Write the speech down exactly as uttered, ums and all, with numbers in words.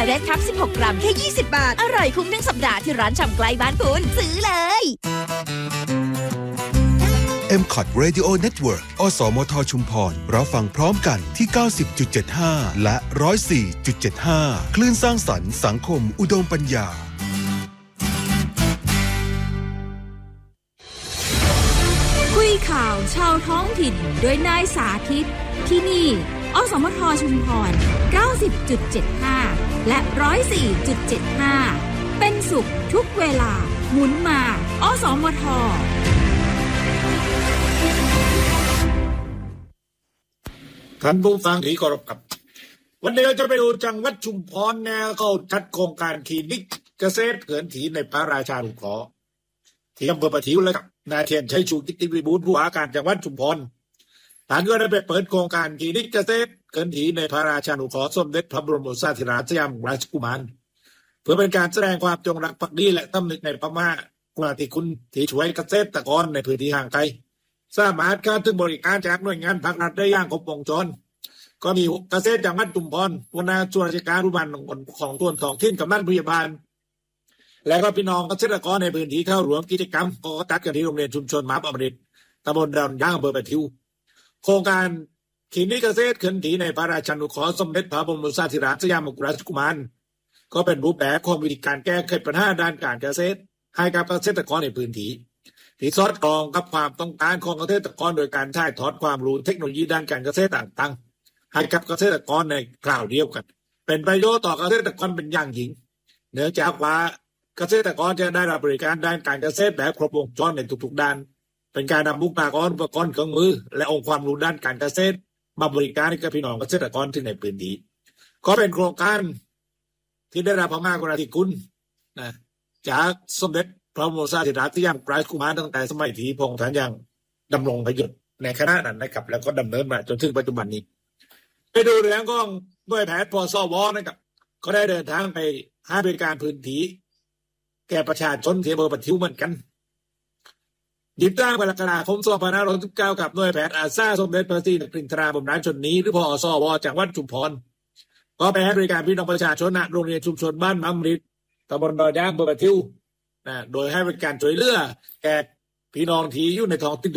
เรดครับสิบหกกรัมแค่ยี่สิบบาทอร่อยคุ้มทั้งสัปดาห์ที่ร้านชำใกล้บ้านคุณซื้อเลยเอ็ม คอท Radio Network อสมทชุมพรรับฟังพร้อมกันที่ เก้าสิบจุดเจ็ดห้า และ หนึ่งร้อยสี่จุดเจ็ดห้า คลื่นสร้างสรรค์สังคมอุดมปัญญาคุยข่าวชาวท้องถิ่นโดยนายสาธิตที่นี่อสมทชุมพร เก้าสิบจุดเจ็ดห้า และ หนึ่งร้อยสี่จุดเจ็ดห้า เป็นสุขทุกเวลาหมุนมาอสมทท่านผู้ฟังที่เคารพครับวันนี้เราจะไปดูจังหวัดชุมพรแนวเขาจัดโครงการคลินิกเกษตรเขื่อนถีในพระราชานุเคราะห์ที่อำเภอประทิวเลยครับนายเทียนชัยชูกิติวิบูลย์ผู้ว่าการจังหวัดชุมพรท่านก็ได้ไปเปิดโครงการคลินิกเกษตรเขื่อนถีในพระราชานุเคราะห์สมเด็จพระบรมโอรสาธิราชสยามราชกุมารเพื่อเป็นการแสดงความจงรักภักดีและตำหนิในพม่ากุณาธิคุณที่ช่วยเกษตรกรในพื้นที่ห่างไกลสามารถเข้าถึงบริการจากหน่วยงานภาครัฐได้อย่างครบวงจรก็มีเกษตรจังหวัดชุมพรหัวหน้าส่วนราชการรุบันของตัวท้องถิ่นกำนันผู้ใหญ่บ้านและก็พี่น้องเกษตรกรในพื้นที่เข้าร่วมกิจกรรมก็ตัดกันที่โรงเรียนชุมชนมาบอมฤตตำบลดอนย่างอำเภอประทิวโครงการคลินิกเกษตรเขื่อนถีในพระราชานุเคราะห์สมเด็จพระบรมโอรสาธิราชสยามราชกุมารก็เป็นรูปแบบของวิธีการแก้ไขปัญหาด้านการเกษตรให้กับเกษตรกรในพื้นที่ที่สอดคล้องกับความต้องการของเกษตรกรโดยการถ่ายทอดความรู้เทคโนโลยีด้านการเกษตรต่างๆให้กับเกษตรกรในคราวเดียวกันเป็นประโยชน์ต่อเกษตรกรเป็นอย่างยิ่งเนื่องจากว่าเกษตรกรจะได้รับบริการด้านการเกษตรแบบครบวงจรในทุกๆด้านเป็นการนำบุคลากรอุปกรณ์เครื่องมือและองค์ความรู้ด้านการเกษตรมาบริการให้กับพี่น้องเกษตรกรที่ในพื้นที่ก็เป็นโครงการที่ได้รับพระมหากรุณาธิคุณนะจากสมเด็จพระบรมโอรสาธิราชสยามราชกุมารตั้งแต่สมัยที่พระองค์ท่านยังดำรงพระยศในคณะนั้นนะครับแล้วก็ดำเนินมาจนถึงปัจจุบันนี้ไปดูเรื่องของด้วยแพทย์พสวนะครับก็ได้เดินทางไปให้บริการพื้นที่แก่ประชาชนที่อำเภอประทิวเหมือนกันดิบด้านกรกฎาคมสองพันห้าร้อยสิบเก้ากับหน่วยแพทย์อาสาสมเด็จพระศรีนครินทราบรมราชชนนีหรือพสวจังหวัดชุมพรก็ไปให้บริการพี่น้องประชาชนณโรงเรียนชุมชนบ้านมัมริดตำบลดอนย่างอำเภอประทิวนะโดยให้บริการช่วยเหลือแก่พี่น้องที่อยู่ในท้องถิ่น